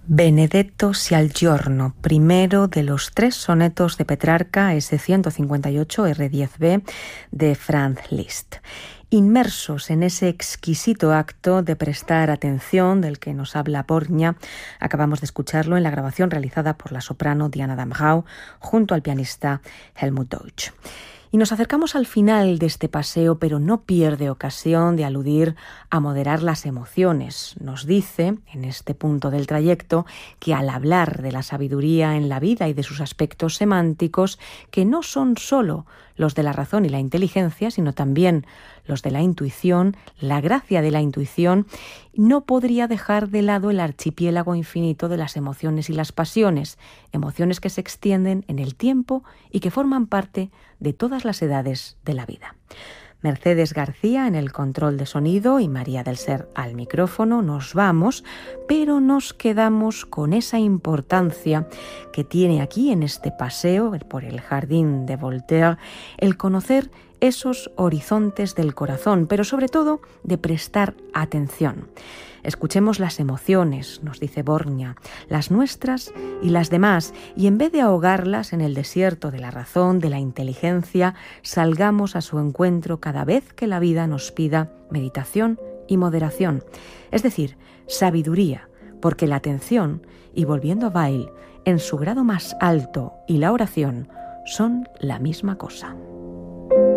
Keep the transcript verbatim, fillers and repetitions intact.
Benedetto Cialgiorno, primero de los tres sonetos de Petrarca, ese ciento cincuenta y ocho R diez B de Franz Liszt. Inmersos en ese exquisito acto de prestar atención del que nos habla Borgna, acabamos de escucharlo en la grabación realizada por la soprano Diana Damrau junto al pianista Helmut Deutsch. Y nos acercamos al final de este paseo, pero no pierde ocasión de aludir a moderar las emociones. Nos dice, en este punto del trayecto, que al hablar de la sabiduría en la vida y de sus aspectos semánticos, que no son sólo los de la razón y la inteligencia, sino también los de la intuición, la gracia de la intuición, no podría dejar de lado el archipiélago infinito de las emociones y las pasiones, emociones que se extienden en el tiempo y que forman parte de todas las edades de la vida. Mercedes García en el control de sonido y María del Ser al micrófono. Nos vamos, pero nos quedamos con esa importancia que tiene aquí en este paseo por el jardín de Voltaire el conocer esos horizontes del corazón, pero sobre todo de prestar atención. Escuchemos las emociones, nos dice Borgna, las nuestras y las demás, y en vez de ahogarlas en el desierto de la razón, de la inteligencia, salgamos a su encuentro cada vez que la vida nos pida meditación y moderación, es decir, sabiduría, porque la atención, y volviendo a Weil, en su grado más alto, y la oración, son la misma cosa.